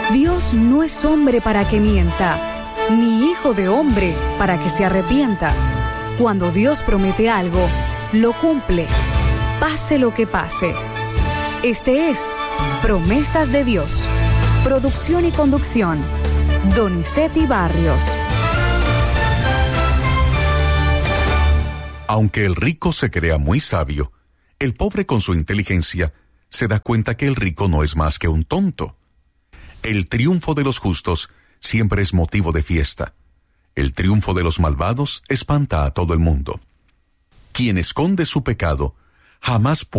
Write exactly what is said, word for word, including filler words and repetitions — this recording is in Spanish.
Dios no es hombre para que mienta, ni hijo de hombre para que se arrepienta. Cuando Dios promete algo, lo cumple, pase lo que pase. Este es Promesas de Dios. Producción y conducción, Donizetti Barrios. Aunque el rico se crea muy sabio, el pobre con su inteligencia se da cuenta que el rico no es más que un tonto. El triunfo de los justos siempre es motivo de fiesta. El triunfo de los malvados espanta a todo el mundo. Quien esconde su pecado jamás puede